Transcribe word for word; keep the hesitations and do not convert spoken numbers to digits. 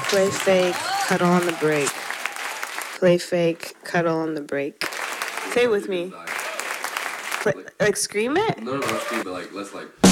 Play fake, cuddle on the break. Play fake, cuddle on the break. Say it with me. Play, like scream it? No, no, not scream, but like, let's like...